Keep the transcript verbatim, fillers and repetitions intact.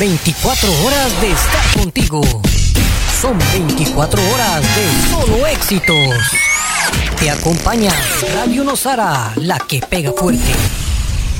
veinticuatro horas de estar contigo. Son veinticuatro horas de solo éxitos. Te acompaña Radio Nosara, la que pega fuerte.